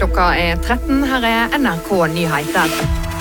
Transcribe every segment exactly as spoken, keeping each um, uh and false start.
Klokka er tretten, her er N R K Nyheter.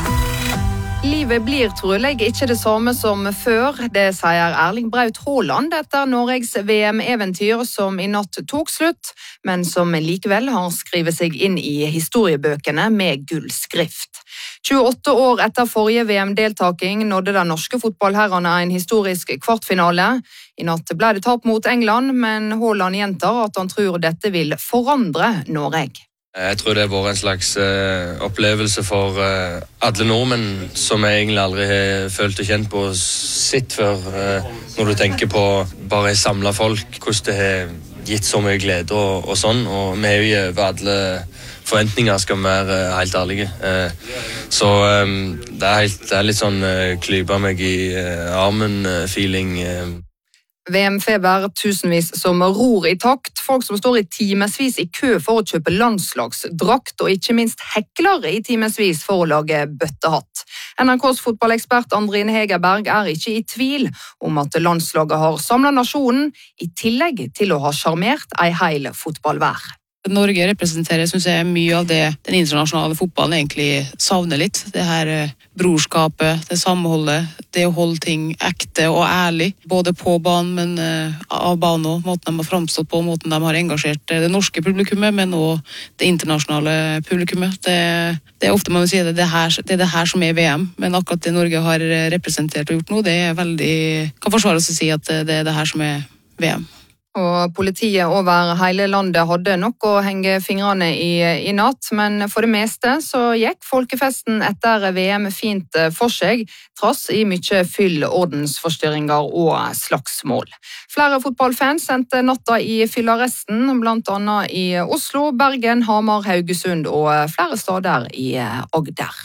Livet blir trolig ikke det samme som før, det sier Erling Braut Haaland etter Norges V M-eventyr som i natt tok slutt, men som likevel har skrevet seg inn i historiebøkene med gullskrift. tjueåtte år etter forrige V M-deltaking nådde de norske fotballherrene en historisk kvartfinale. I natt ble det tap mot England, men Haaland gjentar at han tror dette vil forandre Norge. Jeg tror det har vært en slags uh, opplevelse for uh, alle nordmenn som jeg egentlig aldri har følt og kjent på sitt før. Uh, når du tenker på bare samle folk, hvordan det har gitt så mye glede og, og sånn. Og vi er jo over alle forventninger, skal vi være uh, helt ærlige. Uh, så um, det, er helt, det er litt sånn uh, klypa meg i uh, armen-feeling. Uh, V M-feber, tusenvis som ror i takt, folk som står i timesvis i kø for å kjøpe landslagsdrakt, og ikke minst hekler i timesvis for å lage bøttehatt. N R K's fotballekspert Andrine Hegerberg er ikke i tvil om at landslaget har samlet nasjonen, i tillegg til å ha sjarmert ei hel fotballvær. Norge representerer, synes jeg, mye av det den internasjonale fotballen egentlig savner litt. Det her brorskapet, det samholdet, det å holde ting ekte og ærlig, både på banen, men uh, av banen også, måten de har fremstått på, måten de har engasjert det norske publikummet, men også det internasjonale publikummet. Det, det er ofte man vil si det, det, her, det er det her som er V M, men akkurat det Norge har representert og gjort nå, det er veldig, kan forsvares å si at det er det her som er V M. Og politiet over hele landet hadde nok å henge fingrene i, i natt, men for det meste så gikk folkefesten etter V M fint for seg, trass i mye fyll, ordensforstyrringer og slagsmål. Flere fotballfans sendte natta i fyllarresten, blant annet i Oslo, Bergen, Hamar, Haugesund og flere steder i Agder.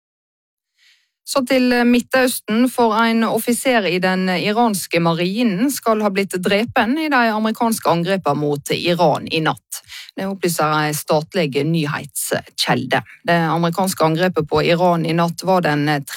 Så til Midtøsten, for en offiser i den iranske marinen skal ha blitt drepen i de amerikanske angrepene mot Iran i natt. Det opplyser en statlig nyhetskjelde. Det amerikanske angrepet på Iran i natt var den